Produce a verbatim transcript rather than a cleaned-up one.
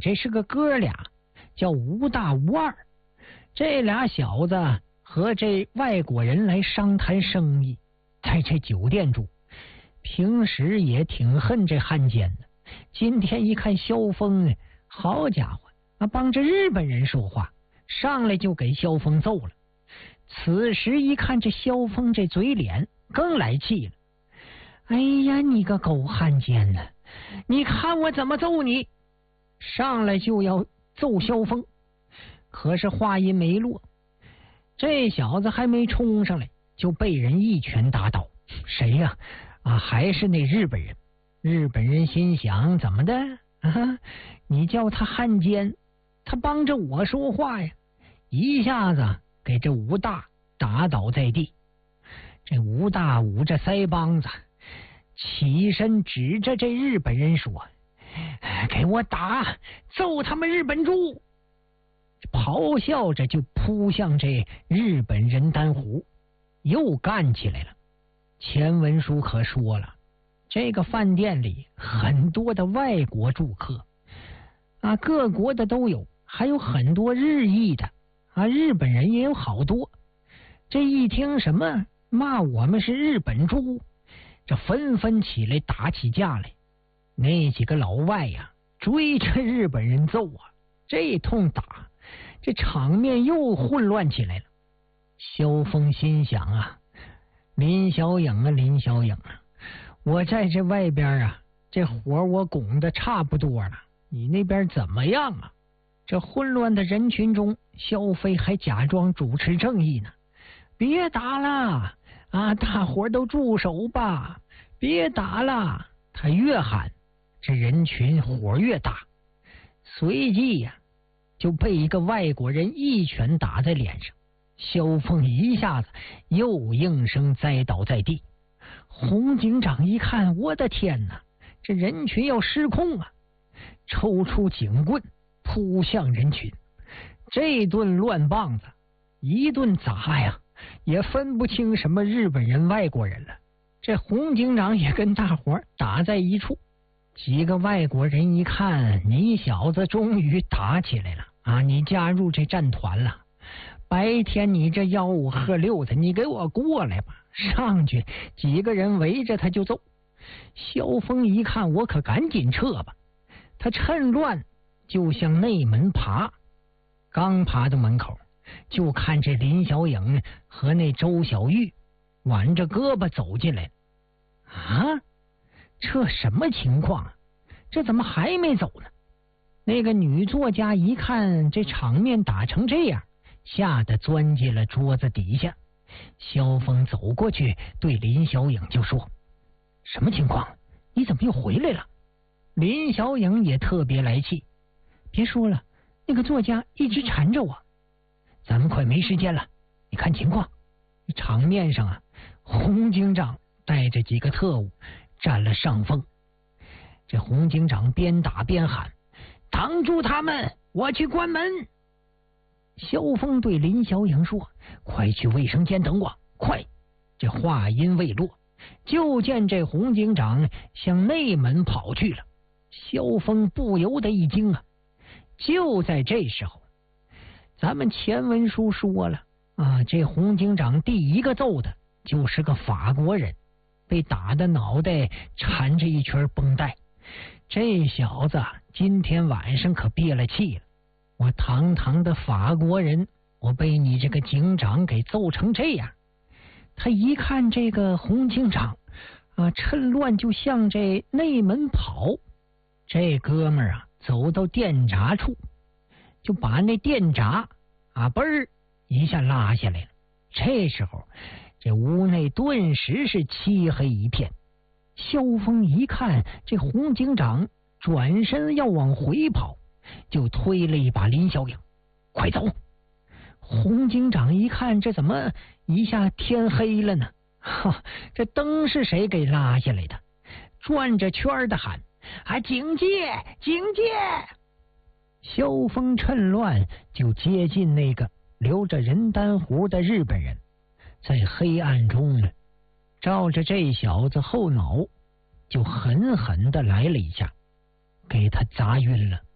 这是个哥俩，叫吴大吴二。这俩小子和这外国人来商谈生意，在这酒店住，平时也挺恨这汉奸的。今天一看萧峰，好家伙，啊，帮着日本人说话，上来就给萧峰揍了。此时一看这萧峰这嘴脸，更来气了。哎呀，你个狗汉奸呢！你看我怎么揍你！上来就要揍萧峰，可是话音没落，这小子还没冲上来，就被人一拳打倒。谁呀？啊，还是那日本人。日本人心想，怎么的啊？你叫他汉奸，他帮着我说话呀！一下子给这吴大打倒在地。这吴大捂着腮帮子，起身指着这日本人说：“给我打，揍他们日本猪！”咆哮着就扑向这日本人丹虎，又干起来了。钱文书可说了，这个饭店里很多的外国住客啊，各国的都有，还有很多日裔的啊，日本人也有好多。这一听什么骂我们是日本猪，这纷纷起来打起架来。那几个老外呀、啊，追着日本人揍啊，这通打，这场面又混乱起来了。萧峰心想啊，林小影啊，林小影啊，我在这外边啊，这活我拱的差不多了，你那边怎么样啊？这混乱的人群中，萧飞还假装主持正义呢。别打了啊！大伙都住手吧！别打了！他越喊，这人群火越大。随即呀、啊，就被一个外国人一拳打在脸上，萧峰一下子又应声栽倒在地。洪警长一看，我的天哪，这人群要失控啊！抽出警棍扑向人群，这顿乱棒子一顿砸呀，也分不清什么日本人外国人了。这洪警长也跟大伙打在一处。几个外国人一看，你小子终于打起来了啊！你加入这战团了，白天你这吆五喝六的，你给我过来吧！上去几个人围着他就揍。萧峰一看，我可赶紧撤吧。他趁乱就向内门爬，刚爬到门口，就看这林小影和那周小玉挽着胳膊走进来。啊，这什么情况啊？这怎么还没走呢？那个女作家一看这场面打成这样，吓得钻进了桌子底下。萧峰走过去对林小影就说：“什么情况？你怎么又回来了？”林小影也特别来气，别说了，那个作家一直缠着我。咱们快没时间了，你看情况。场面上啊，洪警长带着几个特务占了上风。这洪警长边打边喊：“挡住他们，我去关门！”萧峰对林小影说：“快去卫生间等我，快！”这话音未落，就见这洪警长向内门跑去了。萧峰不由得一惊啊！就在这时候，咱们前文书说了啊，这洪警长第一个揍的就是个法国人，被打的脑袋缠着一圈绷带。这小子今天晚上可憋了气了，我堂堂的法国人，我被你这个警长给揍成这样。他一看这个洪警长啊，趁乱就向这内门跑。这哥们儿啊，走到电闸处，就把那电闸啊嘣儿一下拉下来了。这时候，这屋内顿时是漆黑一片。萧峰一看这洪警长转身要往回跑，就推了一把林小影：“快走！”洪警长一看，这怎么一下天黑了呢？哈，这灯是谁给拉下来的？转着圈的喊：“啊，警戒！警戒！”萧峰趁乱就接近那个留着人丹壶的日本人，在黑暗中呢，照着这小子后脑就狠狠的来了一下，给他砸晕了。